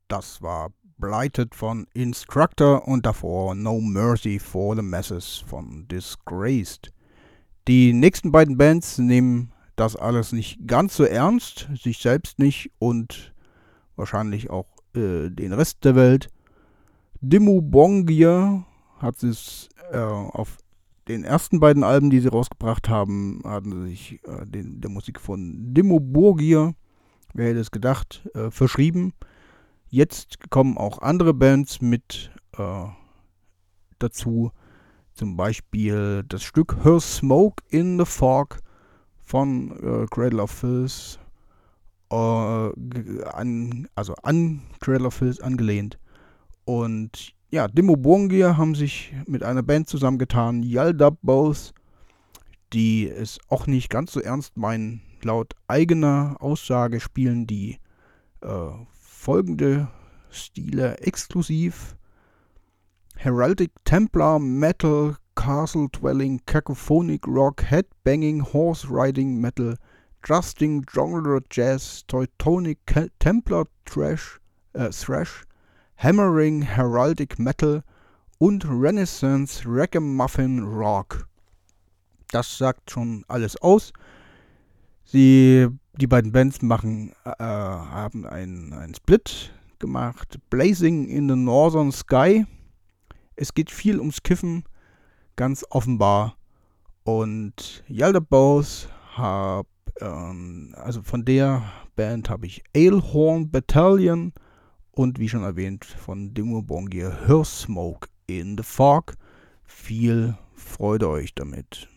Das war Blighted von Instructor und davor No Mercy for the Masses von Disgraced. Die nächsten beiden Bands nehmen das alles nicht ganz so ernst, sich selbst nicht und wahrscheinlich auch den Rest der Welt. Dimmu Borgir hat es auf den ersten beiden Alben, die sie rausgebracht haben, hatten sie sich der Musik von Dimmu Borgir, wer hätte es gedacht, verschrieben. Jetzt kommen auch andere Bands mit dazu, zum Beispiel das Stück Her Smoke in the Fog von Cradle of Filth, an Cradle of Filth angelehnt. Und ja, Dimmu Borgir haben sich mit einer Band zusammengetan, Yaldabaoth, Both, die es auch nicht ganz so ernst meinen. Laut eigener Aussage spielen die folgende Stile exklusiv: Heraldic Templar Metal, Castle Dwelling, Cacophonic Rock, Headbanging Horse Riding Metal, Justing Genre Jazz, Teutonic Templar Thrash, Hammering Heraldic Metal und Renaissance Ragamuffin Rock. Das sagt schon alles aus. Die beiden Bands haben einen Split gemacht. Blazing in the Northern Sky. Es geht viel ums Kiffen, ganz offenbar. Und Yaldabaoth also von der Band habe ich Alehorn Battalion und wie schon erwähnt von Dimmu Borgir Her Smoke in the Fog. Viel Freude euch damit.